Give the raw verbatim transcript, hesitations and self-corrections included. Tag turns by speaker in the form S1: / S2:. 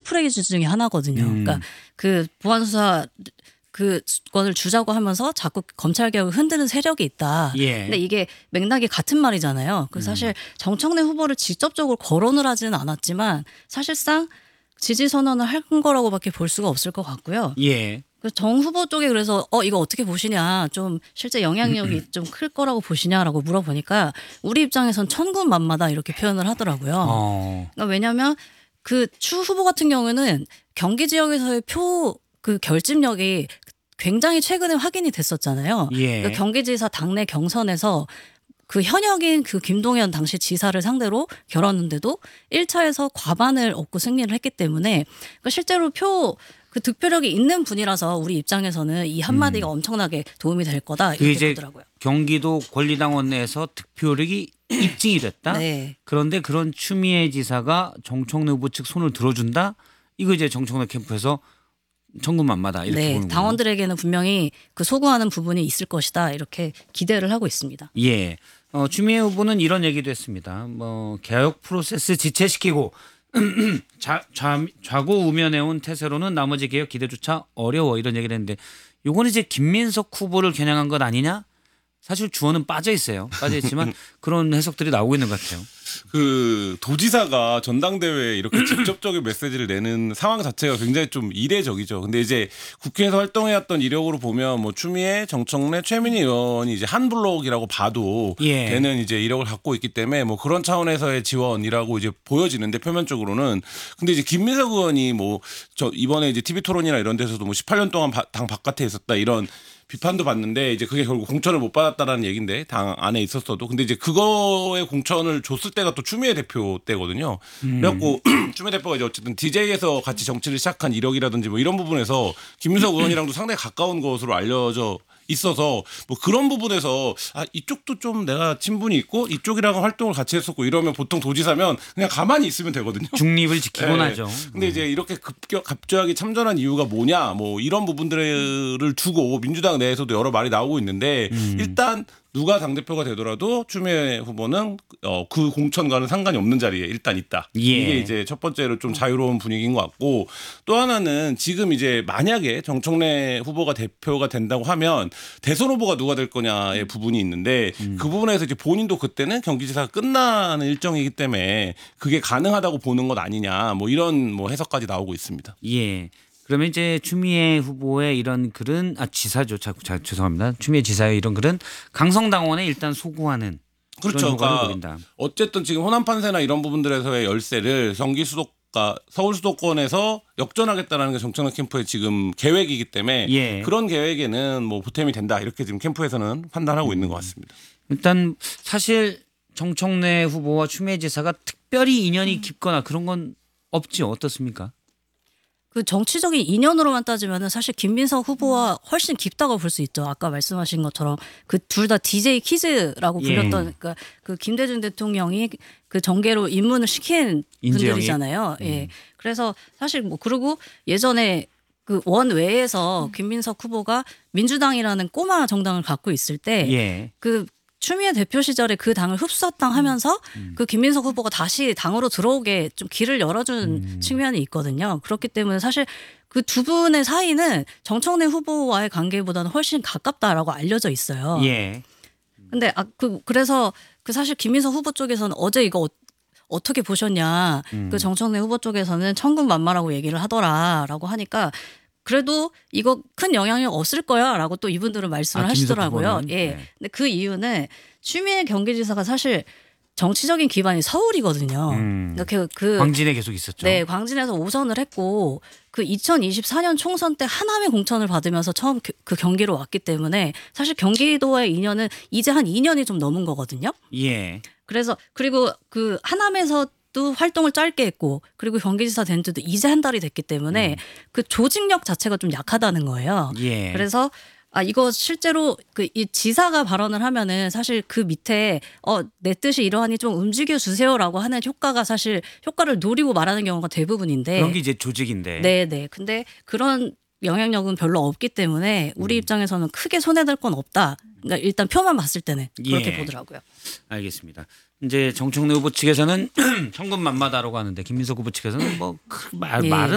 S1: 키프레이즈 중에 하나거든요.
S2: 음.
S1: 그러니까 그 보안 수사 그권을 주자고 하면서 자꾸 검찰 개혁을 흔드는 세력이 있다.
S2: 예.
S1: 근데 이게 맥락이 같은 말이잖아요. 그 사실 정청래 후보를 직접적으로 거론을 하지는 않았지만 사실상 지지 선언을 한 거라고밖에 볼 수가 없을 것 같고요.
S2: 예.
S1: 정 후보 쪽에 그래서 어 이거 어떻게 보시냐, 좀 실제 영향력이 좀 클 거라고 보시냐라고 물어보니까 우리 입장에선 천군만마다 이렇게 표현을 하더라고요.
S2: 어.
S1: 그러니까 왜냐하면 그 추 후보 같은 경우는 경기 지역에서의 표 그 결집력이 굉장히 최근에 확인이 됐었잖아요.
S2: 예.
S1: 그러니까 경기지사 당내 경선에서 그 현역인 그 김동연 당시 지사를 상대로 겨뤘는데도 일 차에서 과반을 얻고 승리를 했기 때문에 그러니까 실제로 표 그 득표력이 있는 분이라서 우리 입장에서는 이 한마디가 음. 엄청나게 도움이 될 거다 이렇게
S2: 이제
S1: 보더라고요.
S2: 경기도 권리당원 내에서 득표력이 입증이 됐다.
S1: 네.
S2: 그런데 그런 추미애 지사가 정청래 후보 측 손을 들어준다. 이거 이제 정청래 캠프에서 천군만마다 이렇게
S1: 네,
S2: 보는군요.
S1: 당원들에게는 분명히 그 소구하는 부분이 있을 것이다 이렇게 기대를 하고 있습니다.
S2: 예, 어, 추미애 후보는 이런 얘기도 했습니다. 뭐 개혁 프로세스 지체시키고 좌, 좌, 좌고우면해온 태세로는 나머지 개혁 기대조차 어려워 이런 얘기를 했는데 요거는 이제 김민석 후보를 겨냥한 것 아니냐? 사실 주어는 빠져 있어요. 빠져 있지만 그런 해석들이 나오고 있는 것 같아요.
S3: 그 도지사가 전당대회에 이렇게 직접적인 메시지를 내는 상황 자체가 굉장히 좀 이례적이죠. 근데 이제 국회에서 활동해왔던 이력으로 보면 뭐 추미애, 정청래, 최민희 의원이 이제 한 블록이라고 봐도
S2: 예.
S3: 되는 이제 이력을 갖고 있기 때문에 뭐 그런 차원에서의 지원이라고 이제 보여지는데 표면적으로는 근데 이제 김민석 의원이 뭐 저 이번에 이제 티비 토론이나 이런 데서도 뭐 십팔 년 동안 바, 당 바깥에 있었다 이런 비판도 받는데 이제 그게 결국 공천을 못 받았다라는 얘기인데 당 안에 있었어도 근데 이제 그거에 공천을 줬을 때가 또 추미애 대표 때거든요. 음. 그래갖고 추미애 대표가 이제 어쨌든 디제이에서 같이 정치를 시작한 이력이라든지 뭐 이런 부분에서 김민석 의원이랑도 상당히 가까운 것으로 알려져 있어서 뭐 그런 부분에서 아 이쪽도 좀 내가 친분이 있고 이쪽이랑 활동을 같이 했었고 이러면 보통 도지사면 그냥 가만히 있으면 되거든요.
S2: 중립을 지키곤
S3: 네.
S2: 하죠.
S3: 근데 이제 이렇게 급격 갑자기 참전한 이유가 뭐냐 뭐 이런 부분들을 두고 민주당 내에서도 여러 말이 나오고 있는데 음. 일단 누가 당대표가 되더라도 추미애 후보는 어, 그 공천과는 상관이 없는 자리에 일단 있다.
S2: 예.
S3: 이게 이제 첫 번째로 좀 자유로운 분위기인 것 같고 또 하나는 지금 이제 만약에 정청래 후보가 대표가 된다고 하면 대선 후보가 누가 될 거냐의 부분이 있는데 음. 그 부분에서 이제 본인도 그때는 경기지사가 끝나는 일정이기 때문에 그게 가능하다고 보는 것 아니냐 뭐 이런 뭐 해석까지 나오고 있습니다.
S2: 예. 그러면 이제 추미애 후보의 이런 글은 아 지사죠. 자, 자, 죄송합니다. 추미애 지사의 이런 글은 강성당원에 일단 소구하는
S3: 그렇죠. 그러니까 어쨌든 지금 호남 판세나 이런 부분들에서의 열세를 경기 수도가 서울 수도권에서 역전하겠다라는 게 정청래 캠프의 지금 계획이기 때문에
S2: 예.
S3: 그런 계획에는 뭐 보탬이 된다 이렇게 지금 캠프에서는 판단하고 음. 있는 것 같습니다.
S2: 일단 사실 정청래 후보와 추미애 지사가 특별히 인연이 깊거나 그런 건 없지요. 어떻습니까?
S1: 그 정치적인 인연으로만 따지면은 사실 김민석 후보와 훨씬 깊다고 볼 수 있죠. 아까 말씀하신 것처럼 그 둘 다 디제이 키즈라고 불렸던 예. 그러니까 그 김대중 대통령이 그 정계로 입문을 시킨 인재영이? 분들이잖아요. 음. 예. 그래서 사실 뭐 그리고 예전에 그 원외에서 김민석 후보가 민주당이라는 꼬마 정당을 갖고 있을 때 그 예. 추미애 대표 시절에 그 당을 흡수합당 하면서 음. 그 김민석 후보가 다시 당으로 들어오게 좀 길을 열어준 음. 측면이 있거든요. 그렇기 때문에 사실 그 두 분의 사이는 정청래 후보와의 관계보다는 훨씬 가깝다라고 알려져 있어요.
S2: 예.
S1: 근데 아, 그, 그래서 그 사실 김민석 후보 쪽에서는 어제 이거 어, 어떻게 보셨냐. 음. 그 정청래 후보 쪽에서는 천군만마라고 얘기를 하더라라고 하니까 그래도 이거 큰 영향력 없을 거야라고 또 이분들은 말씀을 아, 하시더라고요. 예. 네. 근데 그 이유는 추미애 경기지사가 사실 정치적인 기반이 서울이거든요.
S2: 음.
S1: 그, 그
S2: 광진에 계속 있었죠.
S1: 네, 광진에서 오 선을 했고 그 이천이십사 년 총선 때 하남의 공천을 받으면서 처음 그 경기로 왔기 때문에 사실 경기도와의 인연은 이제 한 이 년이 좀 넘은 거거든요.
S2: 예.
S1: 그래서 그리고 그 하남에서 또 활동을 짧게 했고 그리고 경기지사 된 지도 이제 한 달이 됐기 때문에 음. 그 조직력 자체가 좀 약하다는 거예요.
S2: 예.
S1: 그래서 아 이거 실제로 그 이 지사가 발언을 하면은 사실 그 밑에 어 내 뜻이 이러하니 좀 움직여 주세요라고 하는 효과가 사실 효과를 노리고 말하는 경우가 대부분인데
S2: 그런 게 이제 조직인데.
S1: 네네. 근데 그런 영향력은 별로 없기 때문에 우리 음. 입장에서는 크게 손해될 건 없다. 그러니까 일단 표만 봤을 때는 그렇게 예. 보더라고요.
S2: 알겠습니다. 이제 정청래 후보 측에서는 천군만마다라고 하는데 김민석 후보 측에서는 뭐 말,
S1: 예.
S2: 말은